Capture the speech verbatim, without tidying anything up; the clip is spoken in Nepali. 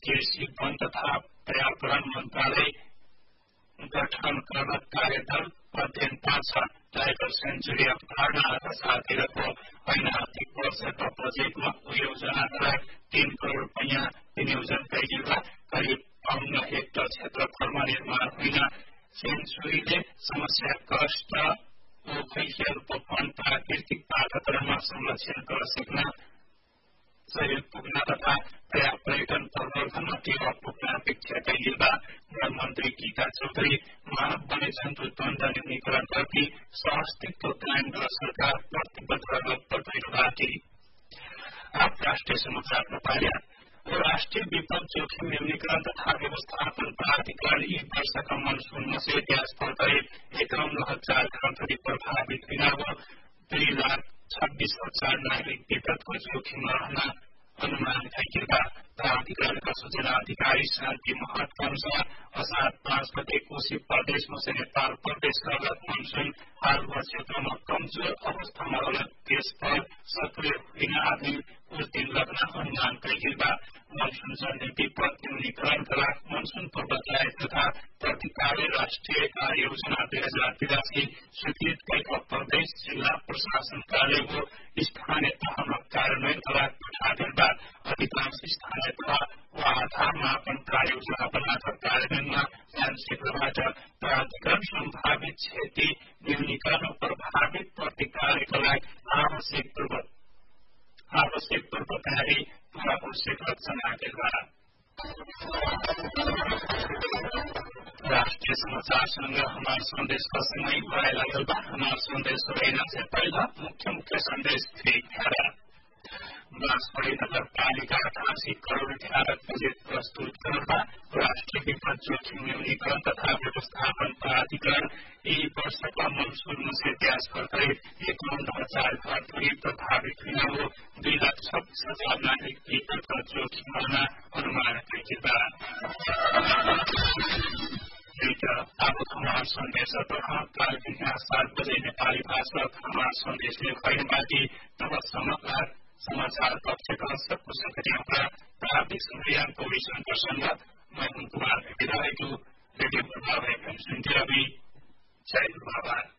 कृषि वन तथा पर्यावरण मन्त्रालय गठन गर्न कार्यदल अध्ययनता छ टाइगर सेन्चुरी अवधारणा साथीहरूको ऐन आर्थिक वर्षका बजेटमा योजना गराए तीन करोड़ रुपियाँ विनियोजन गरिएका करिब बाउन्न हेक्टर क्षेत्रफलमा निर्माण हुन सेन्चुरीले समस्याग्रस्त ओखैखेल वन प्राकृतिक वातावरणमा संरक्षण गर्न सक्न सहयोग पुग्न तथा पर्यटन प्रवर्धनमा टेवा पुग्न अपेक्षा गरिएका गृहमन्त्री गीता चौधरी मानव वन्यजन्तु द्वन्द न्यूनीकरणप्रति सहअस्तित्व कायम गर्न सरकार प्रतिबद्ध बताइरहेकी। आप राष्ट्रिय समाचार पार्या राष्ट्रिय विपद जोखिम न्यूनीकरण तथा व्यवस्थापन प्राधिकरण यी वर्षका मनसूनमा से ब्याज पर्दै एकाउन्न हजार घरधरी प्रभावित हुन दुई लाख छब्बीस हजार नागरिक विपदको जोखिम रहन अनुमान गरिएका प्राधिकरणका सूचना अधिकारी शान्ति महतका अनुसार असार पाँच गते कोशी प्रदेशमा से नेपाल प्रदेश लगत मनसून हालमा क्षेत्रमा कमजोर अवस्थामा रहन त्यसपर सक्रिय हुन आदि कुछ दिन लाग्न अनुमान गरिएका मनसून जन्य विपद न्यूनीकरणका लागि मनसून पूर्वतयारी तथा प्रतिकार्य राष्ट्रिय कार्य योजना दुई हजार तिरासी स्वीकृत गरेका प्रदेश जिल्ला प्रशासन कार्यालयको स्थानीय तहमा कार्यान्वयन गराएको पठाएका बाद अधिकांश स्थानीय तह वा आधारमा अपन कार्य योजना बनाएका कार्यान्वयनमा ध्यान क्षेत्रबाट प्राधिकरण सम्भावित क्षति न्यूनीकरण प्रभावित प्रतिकार्यका लागि आवश्यक पूर्व आवश्यक पूर्व तयारी आवश्यक रचना गरेका। राष्ट्रीय समाचार संघ हमार संदेश का समय बुराई लगल बा हमार संदेश रहना से पहला मुख्य मुख्य संदेश ठीक है। बांसवाड़ी नगर पालिका अठासी करोड़ अठारह बजट प्रस्तुत करना राष्ट्रीय विपद जोखिम न्यूनीकरण तथा व्यवस्थापन प्राधिकरण यही वर्ष का मनसून से ब्याज करते इक्यावन हजार घर धरी प्रभावित हुआ हो दुई लाख छब्बीस हजार नागरिक विपद का जोखिम रहना अनुमान गरिएका। अब हमार संदेश काल यहाँ सात बजे नेपाली भाषा हमार संदेश बाँकी तब समाचार समाचार पक्ष का सबको सक्रिय प्राविधिक संज्ञान को विषय संगत मैं कुमार विधायक रेडियो प्रभाव सुनते रवि जय बाबा।